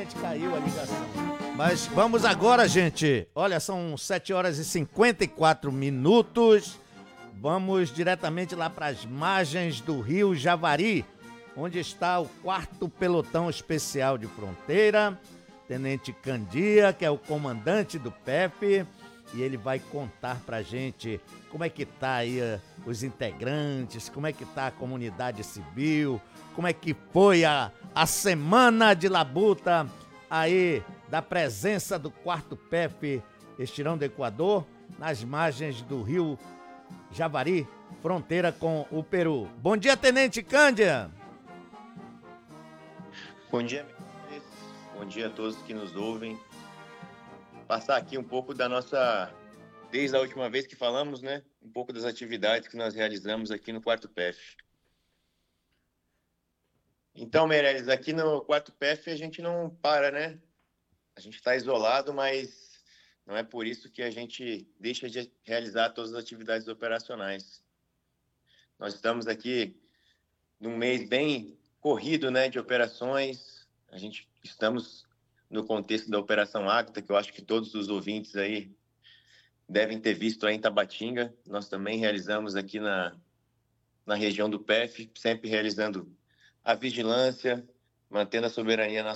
repente caiu a ligação. Mas vamos agora, gente. Olha, são 7 horas e 54 minutos. Vamos diretamente lá para as margens do Rio Javari, onde está o 4º Pelotão Especial de Fronteira, Tenente Candia, que é o comandante do PEF, e ele vai contar pra gente como é que tá aí os integrantes, como é que tá a comunidade civil, como é que foi a semana de labuta aí da presença do 4º PEF Estirão do Equador, nas margens do Rio Javari, fronteira com o Peru. Bom dia, Tenente Cândia. Bom dia, Meirelles. Bom dia a todos que nos ouvem. Passar aqui um pouco da nossa, desde a última vez que falamos, né? Um pouco das atividades que nós realizamos aqui no 4º PEF. Então, Meirelles, aqui no 4º PEF a gente não para, né? A gente está isolado, mas não é por isso que a gente deixa de realizar todas as atividades operacionais. Nós estamos aqui num mês bem corrido, né, de operações. Estamos no contexto da Operação Águita, que eu acho que todos os ouvintes aí devem ter visto aí em Tabatinga. Nós também realizamos aqui na região do PEF, sempre realizando a vigilância, mantendo a soberania